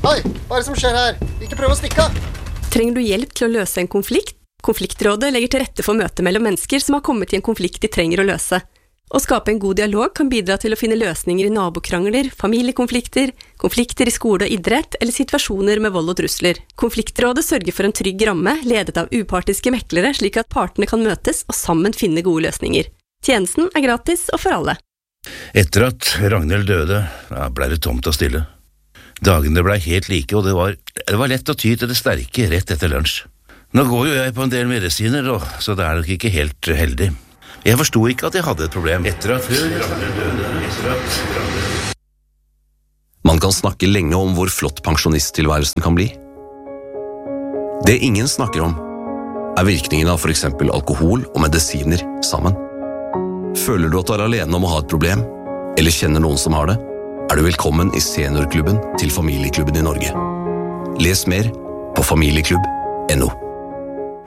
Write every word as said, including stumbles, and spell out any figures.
Hei, hva er det som skjer her? Ikke prøv å stikke av! Trenger du hjelp til å løse en konflikt? Konfliktrådet legger til rette for møte mellom mennesker som har kommet i en konflikt de trenger å løse. Å skape en god dialog kan bidra til å finne løsninger i nabokrangler, familiekonflikter, konflikter i skole og idrett eller situasjoner med vold og trusler. Konfliktrådet sørger for en trygg ramme, ledet av upartiske meklere, slik at partene kan møtes og sammen finne gode løsninger. Tjenesten er gratis og for alle. Etter at Ragnhild døde, ja, ble det tomt og stille. Dagene ble helt like, og det var, det var lett å ty til det sterke rett etter lunsj. Nå går jo jeg på en del medisiner, og, så det er nok ikke helt heldig. Jeg forstod ikke at jeg hadde et problem etter at Ragnhild døde. Etter at... Man kan snakke lenge om hvor flott pensjonisttilværelsen kan bli. Det ingen snakker om, er virkningen av for eksempel alkohol og medisiner sammen. Føler du at du er alene om å ha et problem, eller kjenner noen som har det, er du velkommen i seniorklubben til Familieklubben i Norge. Les mer på familieklubb punktum no.